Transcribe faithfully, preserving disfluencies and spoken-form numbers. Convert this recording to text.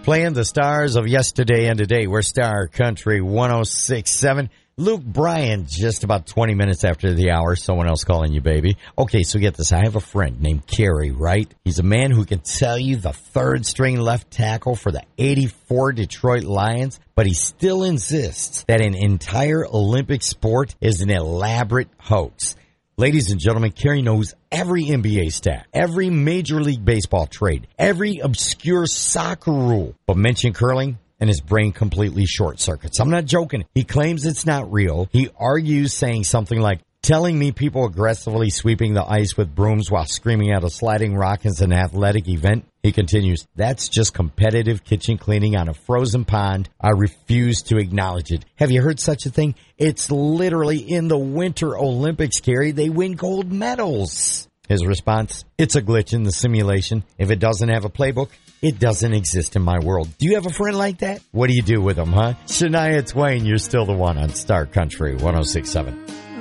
Playing the stars of yesterday and today. We're Star Country one oh six point seven. Luke Bryan, just about twenty minutes after the hour. Someone else calling you, baby. Okay, so get this. I have a friend named Kerry, right? He's a man who can tell you the third string left tackle for the eighty-four Detroit Lions, but he still insists that an entire Olympic sport is an elaborate hoax. Ladies and gentlemen, Kerry knows every N B A stat, every Major League Baseball trade, every obscure soccer rule. But mention curling, and his brain completely short circuits. I'm not joking. He claims it's not real. He argues saying something like, telling me people aggressively sweeping the ice with brooms while screaming at a sliding rock is an athletic event. He continues, that's just competitive kitchen cleaning on a frozen pond. I refuse to acknowledge it. Have you heard such a thing? It's literally in the Winter Olympics, Kerry. They win gold medals. His response, it's a glitch in the simulation. If it doesn't have a playbook, it doesn't exist in my world. Do you have a friend like that? What do you do with them, huh? Shania Twain, you're still the one on Star Country one oh six point seven.